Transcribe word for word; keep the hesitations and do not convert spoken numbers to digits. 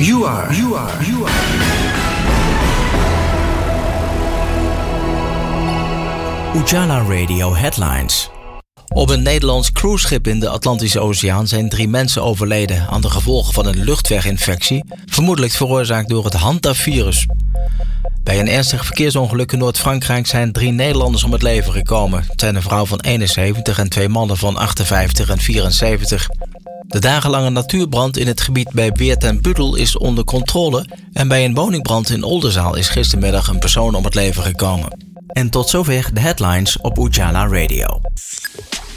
You are, you are, you are. Ujala Radio Headlines. Op een Nederlands cruiseschip in de Atlantische Oceaan zijn drie mensen overleden aan de gevolgen van een luchtweginfectie, vermoedelijk veroorzaakt door het Hantavirus. Bij een ernstig verkeersongeluk in Noord-Frankrijk zijn drie Nederlanders om het leven gekomen. Het zijn een vrouw van eenenzeventig en twee mannen van achtenvijftig en vierenzeventig. De dagenlange natuurbrand in het gebied bij Weert en Budel is onder controle en bij een woningbrand in Oldenzaal is gistermiddag een persoon om het leven gekomen. En tot zover de headlines op Ujala Radio.